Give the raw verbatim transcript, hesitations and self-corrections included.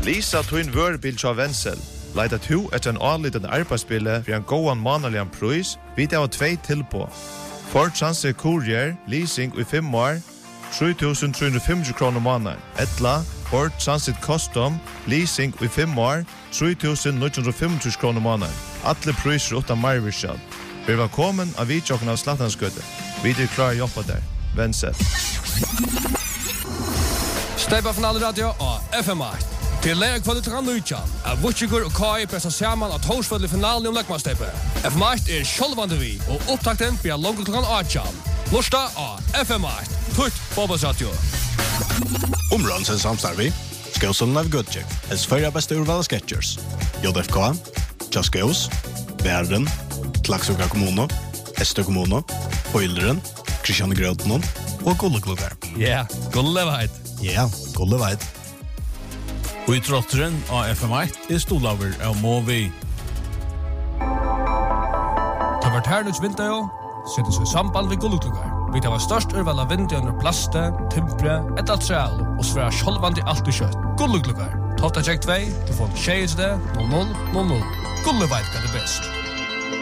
Lisa Twin Wörbil tja Wenzel. Leida to etter en anliten arbeidsspille for en gåan manalian pris, vidt av tvei tilpå. Ford Transit Courier, leasing i fem år, tre tusen tre hundre femti kroner måneden. Etla, Ford Transit Custom, leasing i fem år, tre tusen ni hundre femti kroner måneden. Alle priser utan marvirskjall. Vi var velkommen av vidtjokken av Slattanskøtte. Vi er klar å jobbe der. Wenzel. Steipa finale radio og F M åtta. Til leia kvalitet av Nujjan, er Vutsigur og Kai pressa saman av torsfølge finalen om Lekmannsteipe. F M åtta er sjølvande vi, og opptakten blir langt klokkan åttan. Lorsta av F M åtta, tutt fotballsradio. Områdens samstarvi, Skåsson av Gudjek, es førja beste urvala Sketchers. J F K, Tjaskaus, Bæren, Klaksvika kommuno, Estø kommuno, Høyleren, Kristian Grøtnon og Gulleklubber. Ja, Gulleveit. Ja, Gulleveit. Og i trotteren av F M åtta er stolaver av Movi. Ta vart her nuts vinter jo, settes vi samband ved Gulleklubber. Vi tar var størst urval av vinter under plaste, timpre, et altreal, og sværa sjolvand i alt i kjøtt. Gulleklubber. Tofta tjekk tvei, telefon tjei null null null null. Gulleveit er det best.